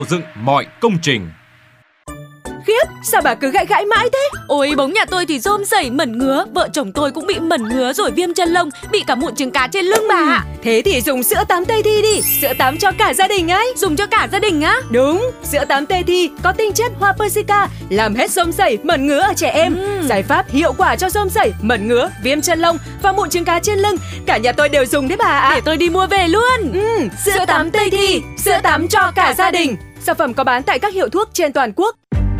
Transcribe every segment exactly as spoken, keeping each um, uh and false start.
dựng mọi công trình. Khiếp, sao bà cứ gãi gãi mãi thế? Ôi, bóng nhà tôi thì rôm rẩy mẩn ngứa. Vợ chồng tôi cũng bị mẩn ngứa rồi viêm chân lông, bị cả mụn trứng cá trên lưng bà ạ. Thế thì dùng sữa tắm Tây Thi đi. Sữa tắm cho cả gia đình ấy. Dùng cho cả gia đình á? Đúng, sữa tắm Tây Thi có tinh chất hoa Persica, làm hết rôm rẩy, mẩn ngứa ở trẻ em. ừ. Giải pháp hiệu quả cho rôm rẩy, mẩn ngứa, viêm chân lông và mụn trứng cá trên lưng. Cả nhà tôi đều dùng đấy bà ạ. Để tôi đi mua về luôn. ừ, Sữa tắm Tây Thi, sữa tắm cho cả gia đình. Sản phẩm có bán tại các hiệu thuốc trên toàn quốc.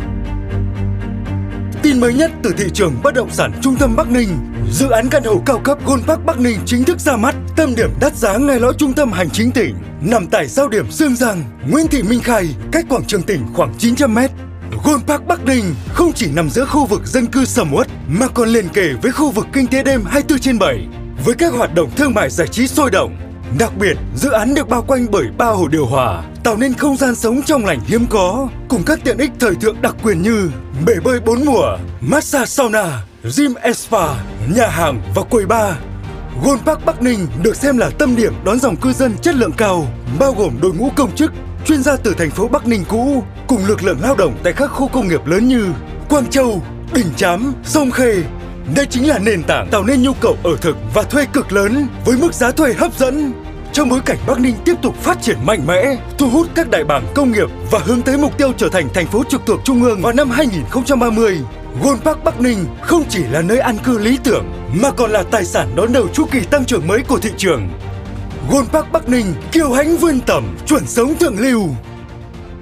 Tin mới nhất từ thị trường bất động sản trung tâm Bắc Ninh. Dự án căn hộ cao cấp Gold Park Bắc Ninh chính thức ra mắt. Tâm điểm đắt giá ngay lõi trung tâm hành chính tỉnh, nằm tại giao điểm Sương Giang, Nguyễn Thị Minh Khai, cách quảng trường tỉnh khoảng chín trăm mét. Gold Park Bắc Ninh không chỉ nằm giữa khu vực dân cư sầm uất mà còn liền kề với khu vực kinh tế đêm hai mươi tư trên bảy với các hoạt động thương mại giải trí sôi động. Đặc biệt, dự án được bao quanh bởi ba hồ điều hòa, tạo nên không gian sống trong lành hiếm có, cùng các tiện ích thời thượng đặc quyền như bể bơi bốn mùa, massage sauna, gym and spa, nhà hàng và quầy bar. Gold Park Bắc Ninh được xem là tâm điểm đón dòng cư dân chất lượng cao, bao gồm đội ngũ công chức, chuyên gia từ thành phố Bắc Ninh cũ, cùng lực lượng lao động tại các khu công nghiệp lớn như Quang Châu, Đình Chám, Sông Khê. Đây chính là nền tảng tạo nên nhu cầu ở thực và thuê cực lớn với mức giá thuê hấp dẫn. Trong bối cảnh Bắc Ninh tiếp tục phát triển mạnh mẽ, thu hút các đại bàng công nghiệp và hướng tới mục tiêu trở thành thành phố trực thuộc Trung ương vào năm hai nghìn không trăm ba mươi, Gold Park Bắc Ninh không chỉ là nơi an cư lý tưởng mà còn là tài sản đón đầu chu kỳ tăng trưởng mới của thị trường. Gold Park Bắc Ninh kiêu hãnh vươn tầm, chuẩn sống thượng lưu.